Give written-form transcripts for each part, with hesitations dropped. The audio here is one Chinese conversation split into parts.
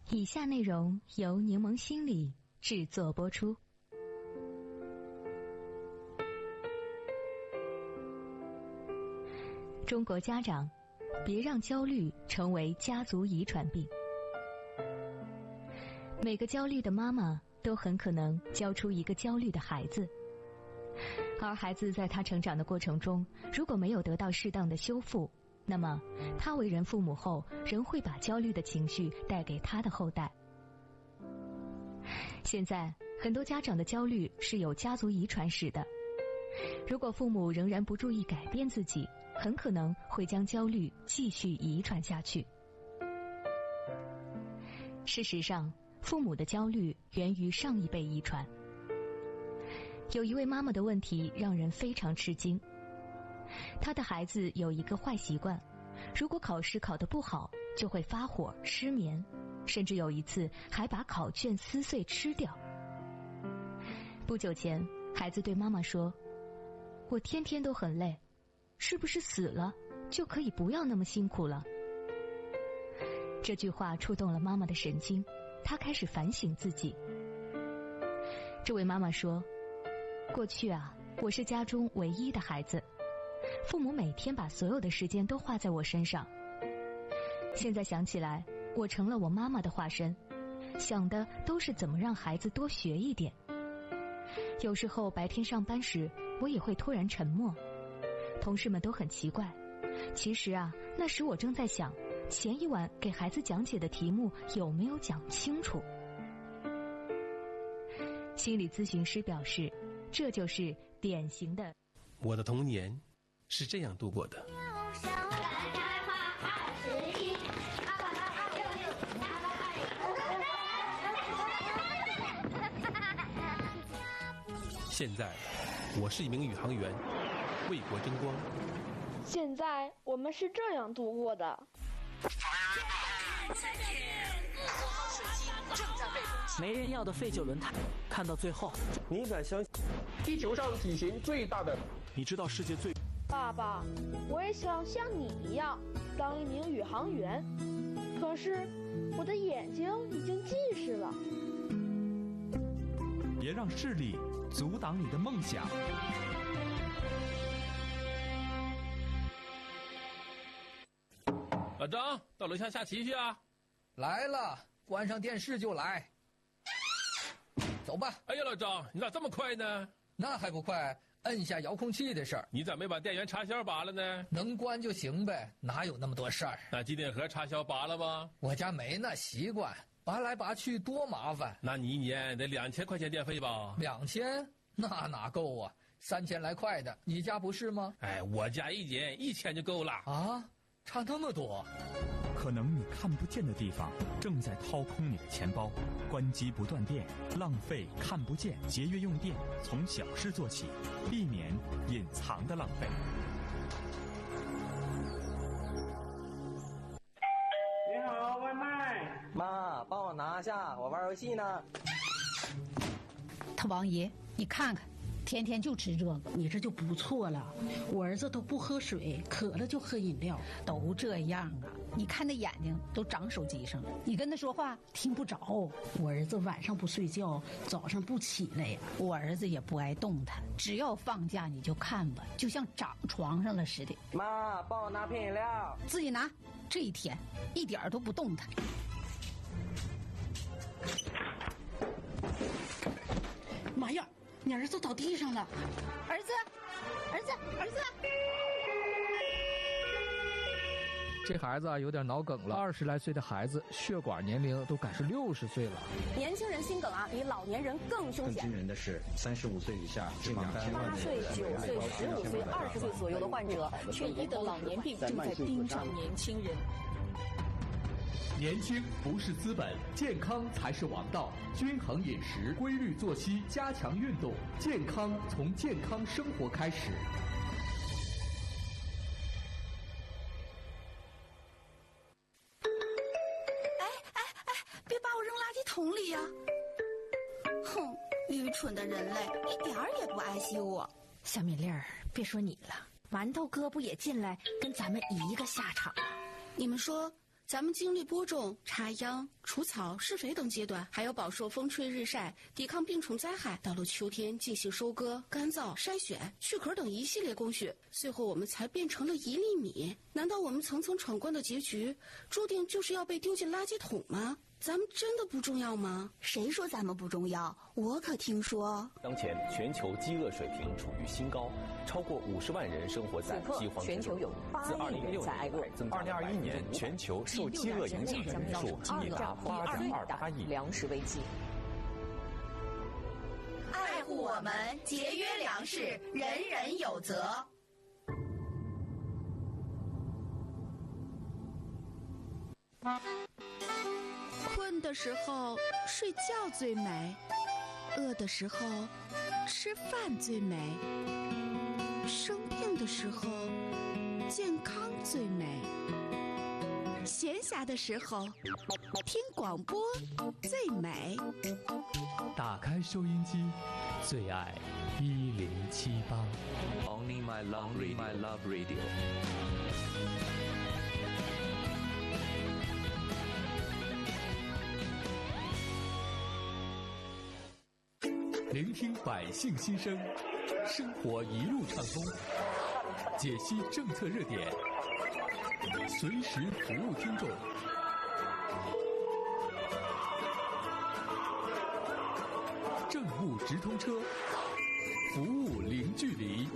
以下内容由柠檬心理制作播出。中国家长，别让焦虑成为家族遗传病。每个焦虑的妈妈都很可能教出一个焦虑的孩子，而孩子在他成长的过程中，如果没有得到适当的修复，那么他为人父母后仍会把焦虑的情绪带给他的后代。现在很多家长的焦虑是有家族遗传史的，如果父母仍然不注意改变自己，很可能会将焦虑继续遗传下去。事实上，父母的焦虑源于上一辈遗传。有一位妈妈的问题让人非常吃惊，她的孩子有一个坏习惯，如果考试考得不好，就会发火、失眠，甚至有一次还把考卷撕碎吃掉。不久前，孩子对妈妈说：“我天天都很累，是不是死了就可以不要那么辛苦了？”这句话触动了妈妈的神经，她开始反省自己。这位妈妈说：“过去啊，我是家中唯一的孩子，父母每天把所有的时间都花在我身上。现在想起来，我成了我妈妈的化身，想的都是怎么让孩子多学一点。有时候白天上班时，我也会突然沉默，同事们都很奇怪。其实啊，那时我正在想，前一晚给孩子讲解的题目有没有讲清楚。”心理咨询师表示，这就是典型的我的童年是这样度过的。现在我是一名宇航员，为国争光。 现在我们是这样度过的。 没人要的废旧轮胎，看到最后， 你敢相信地球上体型最大的？ 你知道世界最…… 爸爸，我也想像你一样当一名宇航员，可是我的眼睛已经近视了。 别让视力阻挡你的梦想。 老张，到楼下下棋去啊！ 来了，关上电视就来。走吧。 哎呀，老张，你咋这么快呢？ 那还不快，摁下遥控器的事儿。 你咋没把电源插销拔了呢？ 能关就行呗，哪有那么多事儿？ 那机顶盒插销拔了吗？ 我家没那习惯，拔来拔去多麻烦。 那你一年得2000块钱电费吧 ？2000？那哪够啊？3000来块的，你家不是吗？ 哎，我家一年1000就够了。 啊，差那么多？ 可能你看不见的地方正在掏空你的钱包，关机不断电，浪费看不见，节约用电，从小事做起，避免隐藏的浪费。 你好，外卖。 妈，帮我拿下，我玩游戏呢。 他王爷，你看看，天天就吃这个， 你这就不错了。我儿子都不喝水，渴了就喝饮料， 都这样啊。你看那眼睛都长手机上了，你跟他说话听不着。 我儿子晚上不睡觉，早上不起来呀。 我儿子也不爱动弹，只要放假你就看吧，就像长床上了似的。 妈，帮我拿瓶饮料。 自己拿。这一天一点都不动弹。 妈呀，你儿子倒地上了！ 儿子，儿子，儿子！ 这孩子啊有点脑梗了，20来岁的孩子血管年龄都赶是60岁了。 年轻人心梗啊，比老年人更凶险。 更惊人的是，35岁以下是 8岁、9岁、15岁、20岁左右的患者，缺一的老年病正在盯上年轻人。 年轻不是资本，健康才是王道。均衡饮食，规律作息，加强运动，健康从健康生活开始。 别把我扔垃圾桶里呀！哼，愚蠢的人类，一点儿也不爱惜我。 小米粒儿，别说你了，馒头哥不也进来跟咱们一个下场吗？ 你们说咱们经历播种、插秧、除草、施肥等阶段，还要饱受风吹日晒，抵抗病虫灾害。到了秋天进行收割、干燥、筛选、去壳等一系列工序，最后我们才变成了1粒米。难道我们层层闯关的结局，注定就是要被丢进垃圾桶吗？咱们真的不重要吗？ 谁说咱们不重要？我可听说， 当前全球饥饿水平处于新高，超过50万人生活在饥荒之中。 全球有8亿人在挨饿。 2021年全球受饥饿影响的人数已达8.28亿。 粮食危机。 爱护我们，节约粮食，人人有责。困的时候睡觉最美，饿的时候吃饭最美，生病的时候健康最美，闲暇的时候听广播最美。 打开收音机，最爱1078。 Only my love radio。 聆听百姓心声，生活一路畅通，解析政策热点，随时服务听众。政务直通车，服务零距离。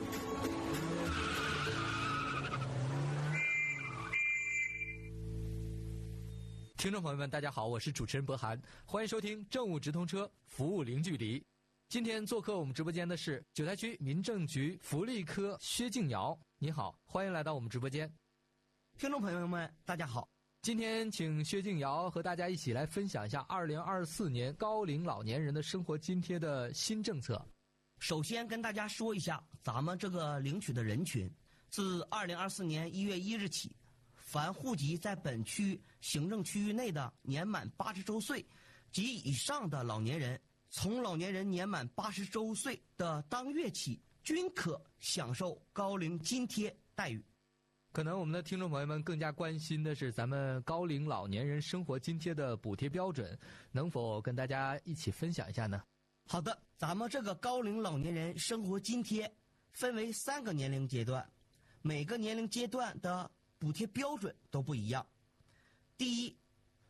听众朋友们，大家好，我是主持人博涵，欢迎收听政务直通车，服务零距离。今天做客我们直播间的是九台区民政局福利科薛静瑶，你好，欢迎来到我们直播间。 听众朋友们，大家好。 今天请薛静瑶和大家一起来分享一下2024年高龄老年人的生活津贴的新政策。 首先跟大家说一下，咱们这个领取的人群，自2024年1月1日起，凡户籍在本区行政区域内的年满80周岁及以上的老年人，从老年人年满80周岁的当月起，均可享受高龄津贴待遇。 可能我们的听众朋友们更加关心的是咱们高龄老年人生活津贴的补贴标准，能否跟大家一起分享一下呢？ 好的，咱们这个高龄老年人生活津贴分为3个年龄阶段，每个年龄阶段的补贴标准都不一样。第一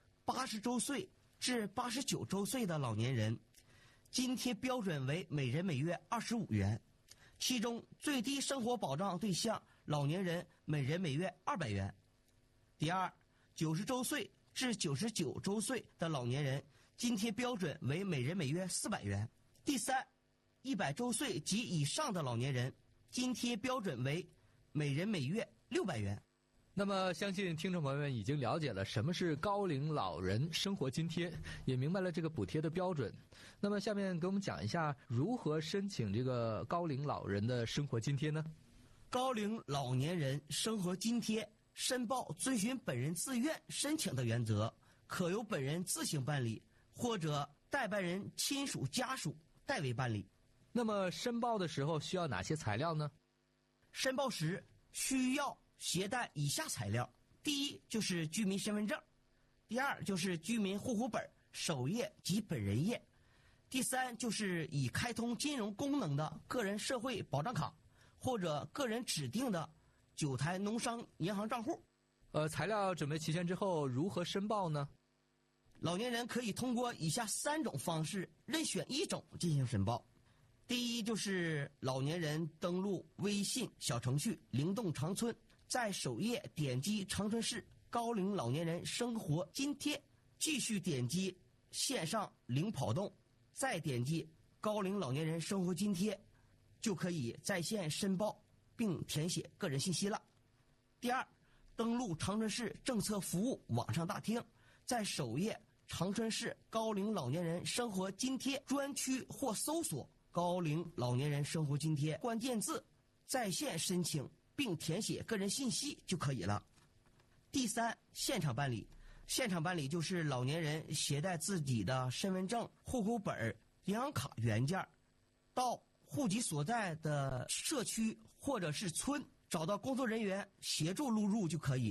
，80周岁至89周岁的老年人，津贴标准为每人每月25元，其中最低生活保障对象老年人每人每月200元。第二，90周岁至99周岁的老年人，津贴标准为每人每月400元。第三，100周岁及以上的老年人，津贴标准为每人每月600元。 那么相信听众朋友们已经了解了什么是高龄老人生活津贴，也明白了这个补贴的标准。那么下面给我们讲一下如何申请这个高龄老人的生活津贴呢？ 高龄老年人生活津贴申报遵循本人自愿申请的原则，可由本人自行办理，或者代办人亲属家属代为办理。 那么申报的时候需要哪些材料呢？ 申报时需要携带以下材料：第一就是居民身份证，第二就是居民户口本、首页及本人页，第三就是已开通金融功能的个人社会保障卡或者个人指定的9台农商银行账户。 材料准备齐全之后如何申报呢？ 老年人可以通过以下3种方式任选一种进行申报。第一就是老年人登录微信小程序灵动长春，在首页点击长春市高龄老年人生活津贴，继续点击线上零跑动，再点击高龄老年人生活津贴，就可以在线申报并填写个人信息了。第二，登录长春市政策服务网上大厅，在首页长春市高龄老年人生活津贴专区或搜索高龄老年人生活津贴关键字，在线申请并填写个人信息就可以了。第三，现场办理。现场办理就是老年人携带自己的身份证、户口本、银行卡原件，到户籍所在的社区或者是村找到工作人员协助录入就可以。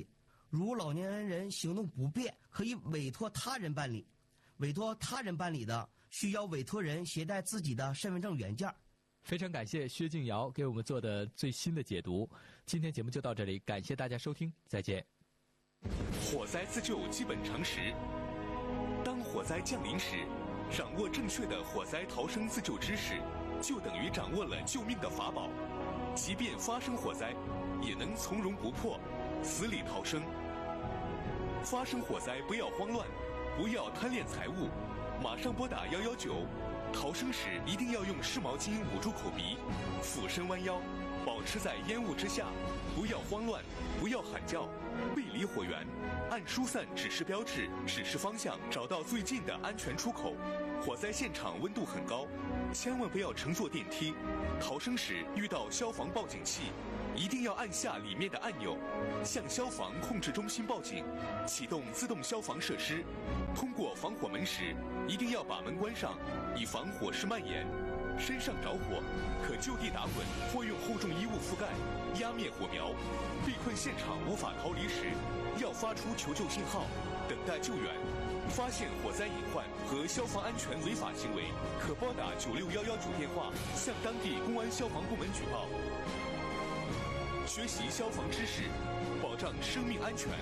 如老年人行动不便，可以委托他人办理。委托他人办理的，需要委托人携带自己的身份证原件。 非常感谢薛静瑶给我们做的最新的解读。今天节目就到这里，感谢大家收听，再见。 火灾自救基本常识：当火灾降临时，掌握正确的火灾逃生自救知识，就等于掌握了救命的法宝。即便发生火灾，也能从容不迫，死里逃生。发生火灾不要慌乱，不要贪恋财物，马上拨打119。逃生时一定要用湿毛巾捂住口鼻，俯身弯腰，保持在烟雾之下，不要慌乱，不要喊叫，背离火源，按疏散指示标志指示方向，找到最近的安全出口。火灾现场温度很高，千万不要乘坐电梯。逃生时遇到消防报警器，一定要按下里面的按钮，向消防控制中心报警，启动自动消防设施。通过防火门时，一定要把门关上，以防火势蔓延。身上着火，可就地打滚或用厚重衣物覆盖，压灭火苗。被困现场无法逃离时，要发出求救信号，等待救援。发现火灾隐患和消防安全违法行为，可拨打9611主电话，向当地公安消防部门举报。学习消防知识，保障生命安全。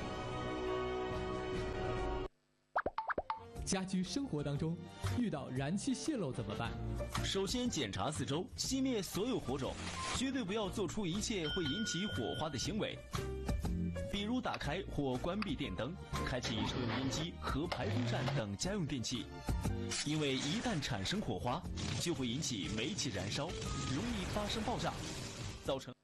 家居生活当中遇到燃气泄漏怎么办？ 首先检查四周，熄灭所有火种，绝对不要做出一切会引起火花的行为，比如打开或关闭电灯，开启抽油烟机和排风扇等家用电器，因为一旦产生火花，就会引起煤气燃烧，容易发生爆炸，造成。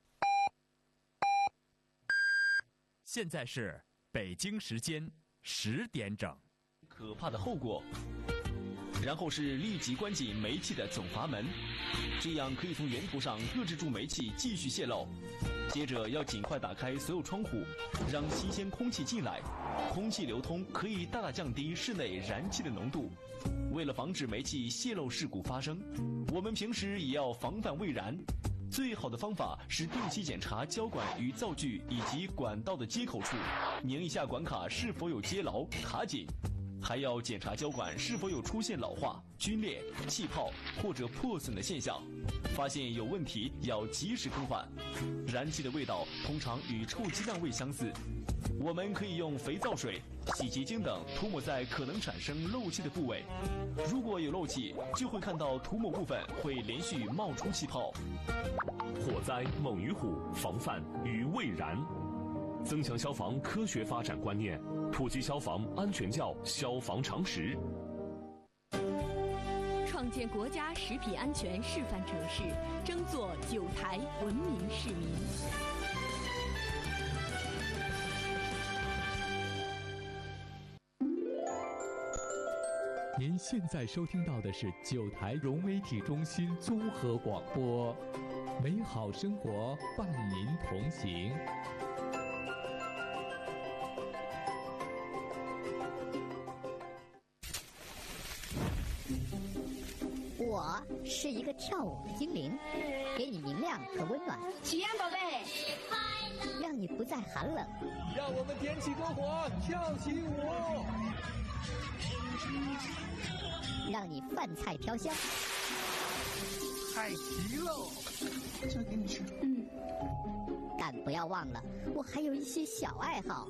现在是北京时间10点整。 可怕的后果。然后是立即关紧煤气的总阀门，这样可以从源头上遏制住煤气继续泄漏。接着要尽快打开所有窗户，让新鲜空气进来，空气流通可以大大降低室内燃气的浓度。为了防止煤气泄漏事故发生，我们平时也要防范未燃。最好的方法是定期检查胶管与灶具以及管道的接口处，拧一下管卡是否有接牢、卡紧。还要检查胶管是否有出现老化、皲裂、气泡或者破损的现象，发现有问题要及时更换。燃气的味道通常与臭鸡蛋味相似，我们可以用肥皂水、洗洁精等涂抹在可能产生漏气的部位。如果有漏气，就会看到涂抹部分会连续冒出气泡。 火灾猛于虎，防范于未然。增强消防科学发展观念，普及消防安全教消防常识， 创建国家食品安全示范城市，争做9台文明市民。 您现在收听到的是9台融媒体中心综合广播，美好生活伴您同行。 我是一个跳舞的精灵，给你明亮和温暖。 许愿宝贝， 让你不再寒冷。 让我们点起篝火，跳起舞。 让你饭菜飘香。 太齐喽！ 这给你吃。但不要忘了，我还有一些小爱好。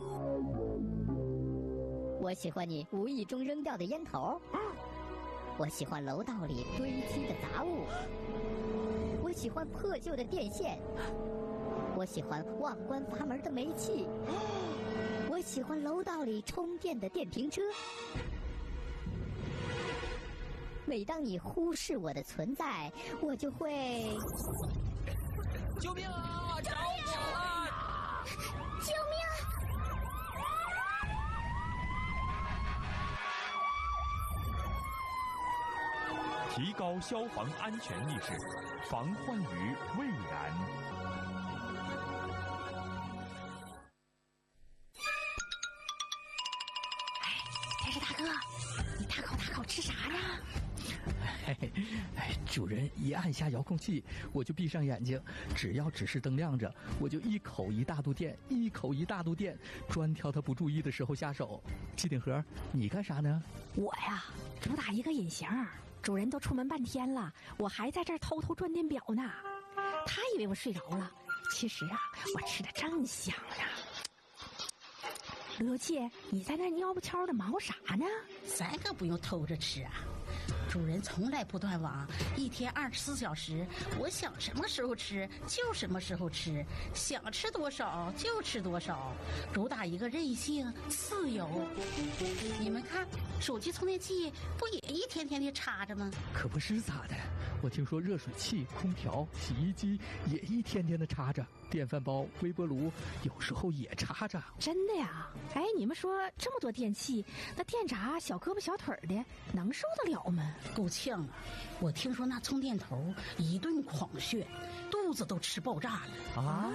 我喜欢你无意中扔掉的烟头。我喜欢楼道里堆积的杂物，我喜欢破旧的电线，我喜欢忘关阀门的煤气，我喜欢楼道里充电的电瓶车。每当你忽视我的存在，我就会…… 救命啊！着火了！ 救命！ 提高消防安全意识，防患于未然。 哎，电视大哥，你大口吃啥呢？ 主人一按下遥控器，我就闭上眼睛，只要指示灯亮着，我就一口一大度电，一口一大度电，专挑他不注意的时候下手。机顶盒，你干啥呢？ 我呀，主打一个隐形，主人都出门半天了，我还在这儿偷偷转电表呢。他以为我睡着了，其实啊，我吃的正香呢。乐气，你在那蔫不悄的忙活啥呢？ 咱可不用偷着吃啊。主人从来不断网，一天24小时，我想什么时候吃就什么时候吃，想吃多少就吃多少，主打一个任性自由。你们看，手机充电器不也一天天的插着吗？ 可不是咋的，我听说热水器、空调、洗衣机也一天天的插着，电饭煲、微波炉有时候也插着。 真的呀？哎，你们说这么多电器，那电闸小胳膊小腿的能受得了吗？ 够呛啊！我听说那充电头一顿狂炫，肚子都吃爆炸了啊！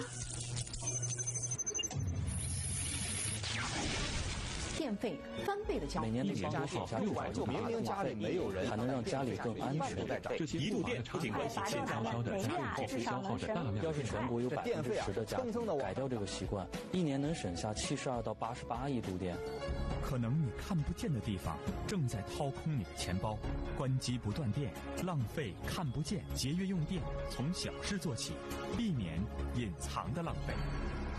电费翻倍的交易， 每年的年多少6万就明明家里没有人，还能让家里更安全。 这些一度电不仅关系静悄悄的家里必须消耗着大量。 要是全国有10%的家庭改掉这个习惯，一年能省下72到88亿度电。 可能你看不见的地方正在掏空你的钱包，关机不断电，浪费看不见，节约用电，从小事做起，避免隐藏的浪费。